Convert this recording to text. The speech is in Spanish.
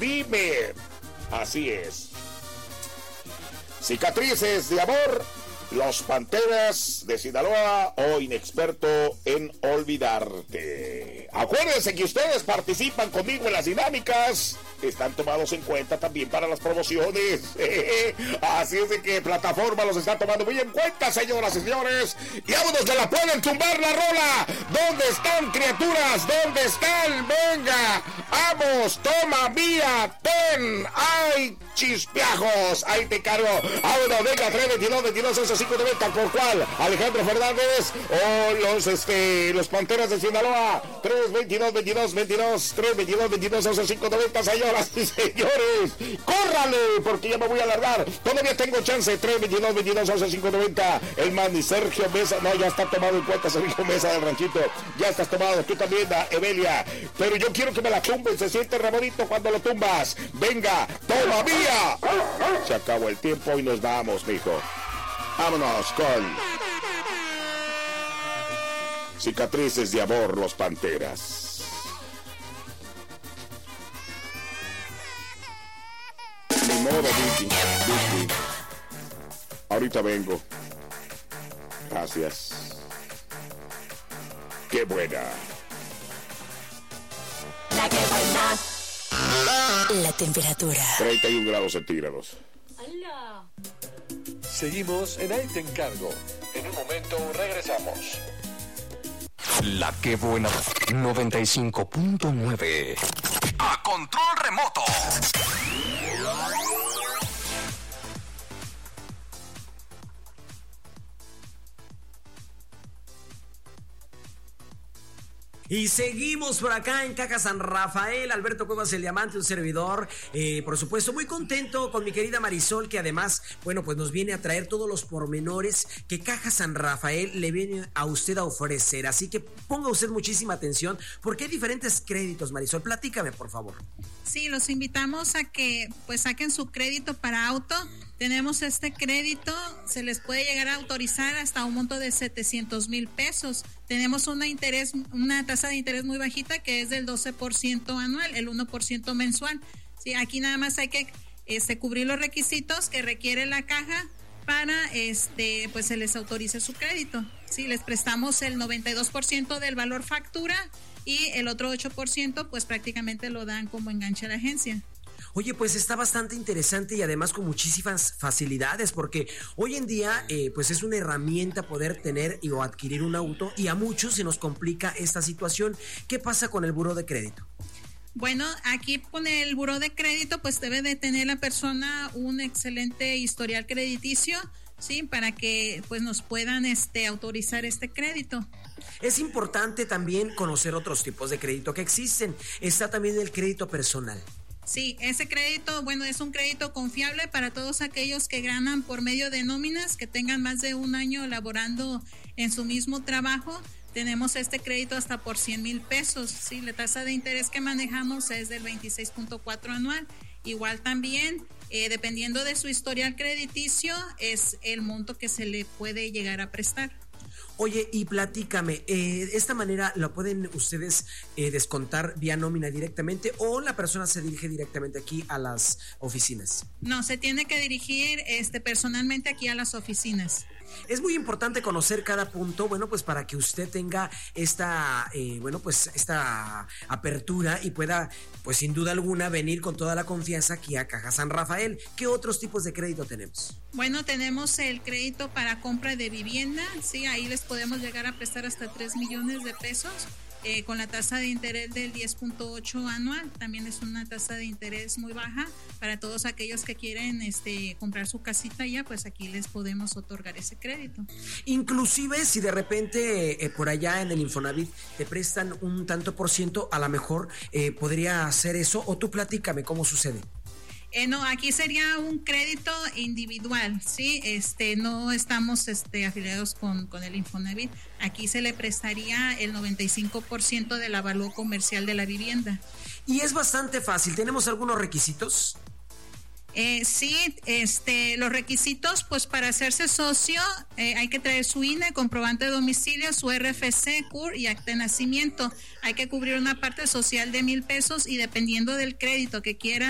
dime. Así es. Cicatrices de amor, los Panteras de Sinaloa o Inexperto en Olvidarte. Acuérdense que ustedes participan conmigo en las dinámicas. Están tomados en cuenta también para las promociones. Así es de que plataforma los está tomando muy en cuenta, señoras y señores. Y vámonos, que la pueden tumbar la rola. ¿Dónde están, criaturas? ¿Dónde están? Venga, vamos, toma mía, ten. ¡Ay, chispiajos! Ahí te cargo. Vámonos, venga, 322-22-11-590. ¿Por cuál? Alejandro Fernández o los Panteras de Sinaloa. 322-22-22. 322-22-11-590, señor. Y señores, córrale, porque ya me voy a alargar. Todavía tengo chance. 322-22-11-590. El man y Sergio Mesa. No, ya está tomado en cuenta Sergio Mesa del Ranchito. Ya estás tomado. Tú también, Evelia. Pero yo quiero que me la tumben. Se siente re bonito cuando lo tumbas. Venga, todavía. Se acabó el tiempo y nos vamos, mijo. Vámonos con Cicatrices de amor, los Panteras. Ni modo, Vicky. Ahorita vengo. Gracias. ¡Qué buena! La que buena. La temperatura. 31 grados centígrados. ¡Hala! Seguimos en Ahí Te Encargo. En un momento regresamos. La que buena 95.9. A control remoto. Y seguimos por acá en Caja San Rafael. Alberto Cuevas, el diamante, un servidor. Por supuesto, muy contento con mi querida Marisol, que además, bueno, pues nos viene a traer todos los pormenores que Caja San Rafael le viene a usted a ofrecer. Así que ponga usted muchísima atención, porque hay diferentes créditos, Marisol. Platícame, por favor. Sí, los invitamos a que pues saquen su crédito para auto. Tenemos este crédito, se les puede llegar a autorizar hasta un monto de 700,000 pesos. Tenemos una tasa de interés muy bajita, que es del 12% anual, el 1% mensual. Sí, aquí nada más hay que cubrir los requisitos que requiere la caja para pues se les autorice su crédito. Sí, les prestamos el 92% del valor factura y el otro 8% pues prácticamente lo dan como enganche a la agencia. Oye, pues está bastante interesante y además con muchísimas facilidades, porque hoy en día pues es una herramienta poder tener o adquirir un auto, y a muchos se nos complica esta situación. ¿Qué pasa con el buró de crédito? Bueno, aquí con el buró de crédito pues debe de tener la persona un excelente historial crediticio, sí, para que pues nos puedan autorizar este crédito. Es importante también conocer otros tipos de crédito que existen. Está también el crédito personal. Sí, ese crédito, bueno, es un crédito confiable para todos aquellos que ganan por medio de nóminas, que tengan más de un año laborando en su mismo trabajo. Tenemos este crédito hasta por 100,000 pesos. Sí, la tasa de interés que manejamos es del 26.4 anual. Igual también, dependiendo de su historial crediticio, es el monto que se le puede llegar a prestar. Oye, y platícame, ¿esta manera la pueden ustedes descontar vía nómina directamente, o la persona se dirige directamente aquí a las oficinas? No, se tiene que dirigir personalmente aquí a las oficinas. Es muy importante conocer cada punto, bueno, pues para que usted tenga esta apertura y pueda, pues sin duda alguna, venir con toda la confianza aquí a Caja San Rafael. ¿Qué otros tipos de crédito tenemos? Bueno, tenemos el crédito para compra de vivienda, sí, ahí les podemos llegar a prestar hasta 3 millones de pesos. Con la tasa de interés del 10.8 anual. También es una tasa de interés muy baja para todos aquellos que quieren comprar su casita ya, pues aquí les podemos otorgar ese crédito. Inclusive si de repente por allá en el Infonavit te prestan un tanto por ciento, a lo mejor podría hacer eso, o tú platícame cómo sucede. No, aquí sería un crédito individual, ¿sí? No estamos afiliados con el Infonavit. Aquí se le prestaría el 95% del avalúo comercial de la vivienda. Y es bastante fácil. ¿Tenemos algunos requisitos? Sí, los requisitos, pues para hacerse socio hay que traer su INE, comprobante de domicilio, su RFC, CUR y acta de nacimiento. Hay que cubrir una parte social de 1,000 pesos y dependiendo del crédito que quiera